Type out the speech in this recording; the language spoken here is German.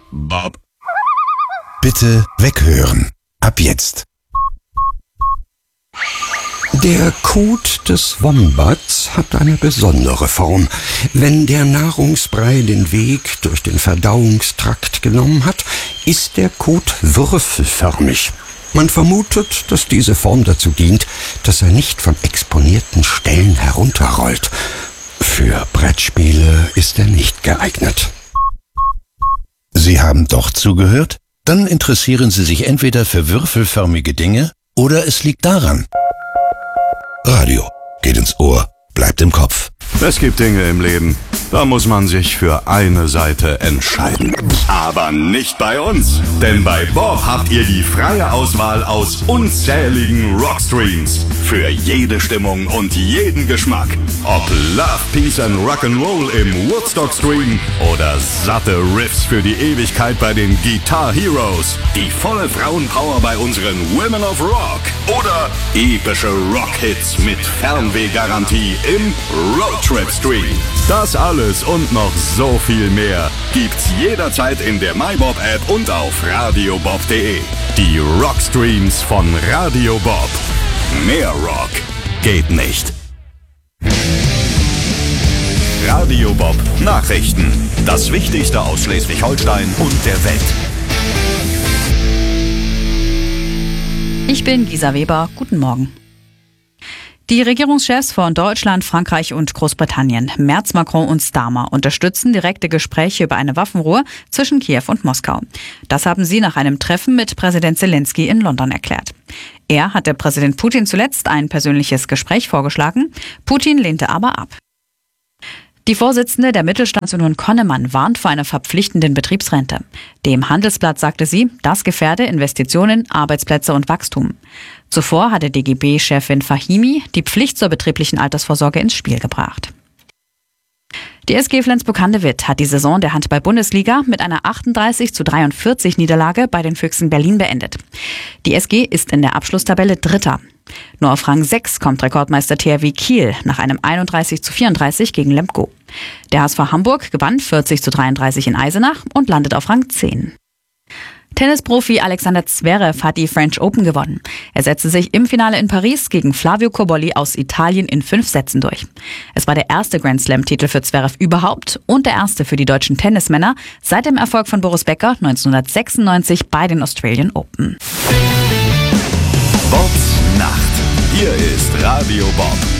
Bob. Bitte weghören. Ab jetzt. Der Kot des Wombats hat eine besondere Form. Wenn der Nahrungsbrei den Weg durch den Verdauungstrakt genommen hat, ist der Kot würfelförmig. Man vermutet, dass diese Form dazu dient, dass er nicht von exponierten Stellen herunterrollt. Für Brettspiele ist er nicht geeignet. Sie haben doch zugehört? Dann interessieren Sie sich entweder für würfelförmige Dinge oder es liegt daran. Radio geht ins Ohr, bleibt im Kopf. Es gibt Dinge im Leben, da muss man sich für eine Seite entscheiden. Aber nicht bei uns, denn bei Bob habt ihr die freie Auswahl aus unzähligen Rockstreams. Für jede Stimmung und jeden Geschmack. Ob Love, Peace and Rock'n'Roll im Woodstock-Stream oder satte Riffs für die Ewigkeit bei den Guitar Heroes. Die volle Frauenpower bei unseren Women of Rock. Oder epische Rockhits mit Fernwehgarantie im Roadtrip-Stream. Das alles und noch so viel mehr gibt's jederzeit in der MyBob-App und auf radiobob.de. Die Rockstreams von Radio Bob. Mehr Rock geht nicht. Radio Bob Nachrichten. Das Wichtigste aus Schleswig-Holstein und der Welt. Ich bin Gisa Weber. Guten Morgen. Die Regierungschefs von Deutschland, Frankreich und Großbritannien, Merz, Macron und Starmer, unterstützen direkte Gespräche über eine Waffenruhe zwischen Kiew und Moskau. Das haben sie nach einem Treffen mit Präsident Zelensky in London erklärt. Er hatte Präsident Putin zuletzt ein persönliches Gespräch vorgeschlagen. Putin lehnte aber ab. Die Vorsitzende der Mittelstandsunion Connemann warnt vor einer verpflichtenden Betriebsrente. Dem Handelsblatt sagte sie, das gefährde Investitionen, Arbeitsplätze und Wachstum. Zuvor hatte DGB-Chefin Fahimi die Pflicht zur betrieblichen Altersvorsorge ins Spiel gebracht. Die SG Flensburg-Handewitt hat die Saison der Handball-Bundesliga mit einer 38:43 Niederlage bei den Füchsen Berlin beendet. Die SG ist in der Abschlusstabelle Dritter. Nur auf Rang 6 kommt Rekordmeister THW Kiel nach einem 31:34 gegen Lemgo. Der HSV Hamburg gewann 40:33 in Eisenach und landet auf Rang 10. Tennisprofi Alexander Zverev hat die French Open gewonnen. Er setzte sich im Finale in Paris gegen Flavio Cobolli aus Italien in 5 Sätzen durch. Es war der erste Grand Slam-Titel für Zverev überhaupt und der erste für die deutschen Tennismänner seit dem Erfolg von Boris Becker 1996 bei den Australian Open. Bobs Nacht. Hier ist Radio Bob.